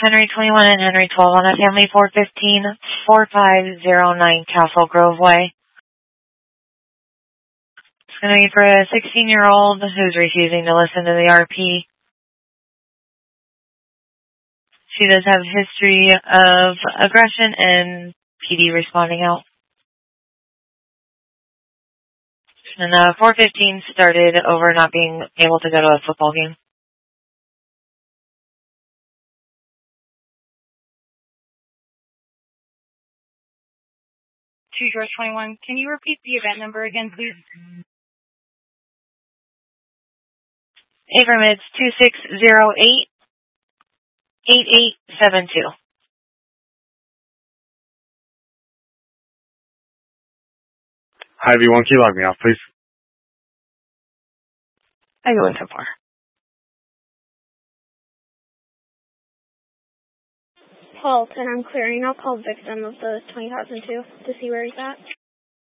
Henry 21 and Henry 12 on a family 415-4509 Castle Grove Way. It's going to be for a 16-year-old who's refusing to listen to the RP. She does have a history of aggression and PD responding out. And 415 started over not being able to go to a football game. 2 George 21. Can you repeat the event number again, please? Abram, it's 2608-8872. Hi, everyone. Can you log me off, please? I go in so far. Paul, and I'm clearing. I'll call victim of the 20,002 to see where he's at.